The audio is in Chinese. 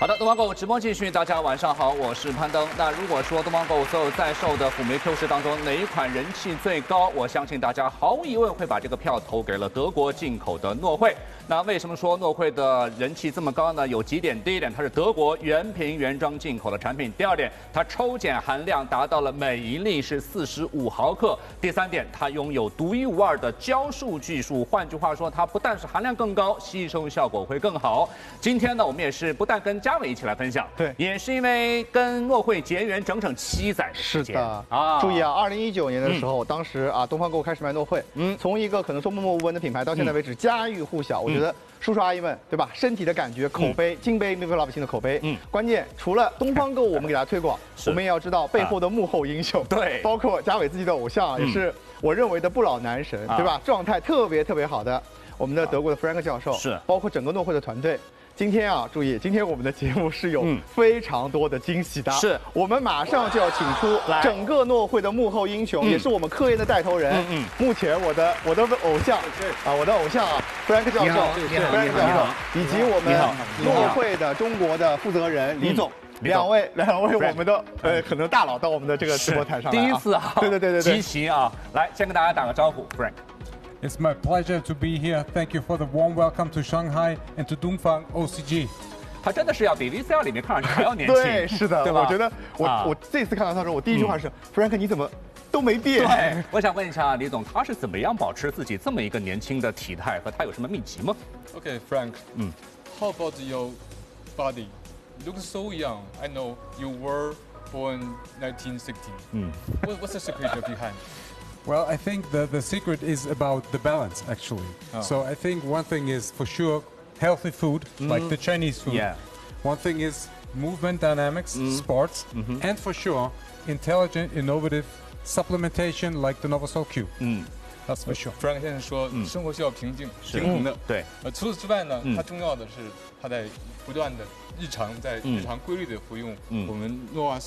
好的，东方购物直播继续，大家晚上好，我是攀登。那如果说东方购物所有在售的虎莓 Q 十当中哪一款人气最高，我相信大家毫无疑问会把这个票投给了德国进口的诺惠。那为什么说诺惠的人气这么高呢？有几点，第一点，它是德国原瓶原装进口的产品；第二点，它抽检含量达到了每一粒是45毫克；第三点，它拥有独一无二的胶束技术。换句话说，它不但是含量更高，吸收效果会更好。今天呢，我们也是不但跟嘉伟一起来分享， 对， 也是因为跟诺惠结缘整整7载的时间。 是的啊，注意啊，2019年的时候，当时啊，东方购物开始卖诺惠，从一个可能说默默无闻的品牌，到现在为止家喻户晓。我觉得叔叔阿姨们，对吧？身体的感觉，口碑，金杯面对老百姓的口碑。关键除了东方购物，我们给大家推广，我们也要知道背后的幕后英雄。对，包括嘉伟自己的偶像，也是我认为的不老男神，对吧？状态特别好的我们的德国的 Frank 教授，是，包括整个诺惠的团队。今天啊，注意，今天我们的节目是有非常多的惊喜的。是，我们马上就要请出整个诺惠的幕后英雄，也是我们科研的带头人。目前我的偶像啊，我的偶像啊，Frank 教授，Frank 教授，以及我们诺惠的中国的负责人李总。两位我们的可能大佬到我们的这个直播台上来， 第一次啊， 对， 集齐啊，来先跟大家打个招呼 ，Frank。 It's my pleasure to be here. Thank you for the warm welcome to Shanghai and to Dongfang OCG. 他真的是要比 VCR 里面看上去还要年轻。 对，是的，对吧？我觉得我这次看到他的时候，我第一句话是 ，Frank 你怎么都没变？ 对，我想问一下李总，他是怎么样保持自己这么一个年轻的体态，和他有什么秘籍吗 ？Okay, Frank. How about your body? You look so young. I know you were born 1960. What's the secret behind? Well, I think the secret is about the balance, actually. So I think one thing is for sure healthy food, like the Chinese food. Yeah. One thing is movement dynamics, sports, and for sure intelligent, innovative supplementation like the Novasol Q. That's for sure. Frank 先生说，生活需要平静、平衡的。 对。 除此之外呢，它重要的是他在不断的日常规律的服用我们诺瓦